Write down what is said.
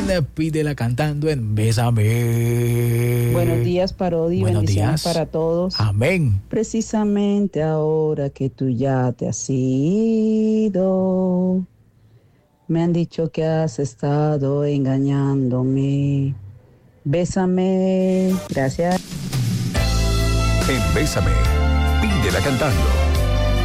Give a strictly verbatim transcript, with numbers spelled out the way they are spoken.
en Pídela Cantando en Bésame. Buenos días, Parodi. Buenos Bendiciones días. para todos. Amén. Precisamente ahora que tú ya te has ido, me han dicho que has estado engañándome. Bésame. Gracias. En Bésame, Pídela Cantando.